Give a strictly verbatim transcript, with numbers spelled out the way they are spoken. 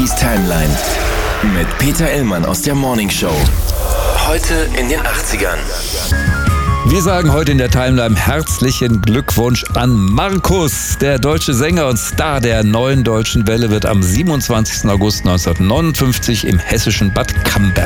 Kiddies Timeline mit Peter Illmann aus der Morning Show. Heute in den achtzigern. Wir sagen heute in der Timeline herzlichen Glückwunsch an Markus. Der deutsche Sänger und Star der neuen deutschen Welle wird am siebenundzwanzigsten August neunzehnhundertneunundfünfzig im hessischen Bad Camberg